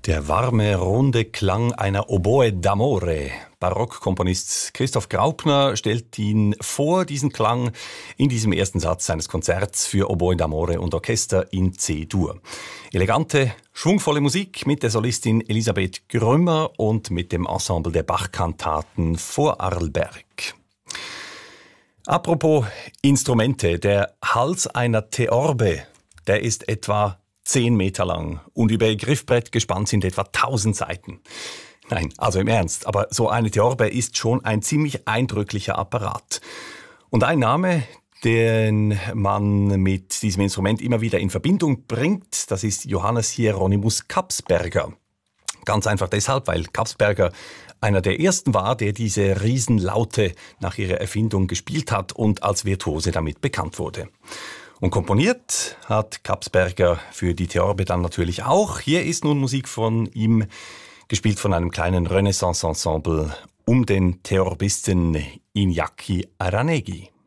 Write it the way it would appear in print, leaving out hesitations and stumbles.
Der warme, runde Klang einer Oboe d'amore. Barockkomponist Christoph Graupner stellt ihn vor, diesen Klang, in diesem ersten Satz seines Konzerts für Oboe d'amore und Orchester in C-Dur. Elegante, schwungvolle Musik mit der Solistin Elisabeth Grümmer und mit dem Ensemble der Bach-Kantaten Vorarlberg. Apropos Instrumente, der Hals einer Theorbe, der ist etwa 10 Meter lang und über ihr Griffbrett gespannt sind etwa 1000 Saiten. Nein, also im Ernst, aber so eine Theorbe ist schon ein ziemlich eindrücklicher Apparat. Und ein Name, den man mit diesem Instrument immer wieder in Verbindung bringt, das ist Johannes Hieronymus Kapsberger. Ganz einfach deshalb, weil Kapsberger einer der ersten war, der diese Riesenlaute nach ihrer Erfindung gespielt hat und als Virtuose damit bekannt wurde. Und komponiert hat Kapsberger für die Theorbe dann natürlich auch. Hier ist nun Musik von ihm, gespielt von einem kleinen Renaissance-Ensemble um den Theorbisten Iñaki Aranegui.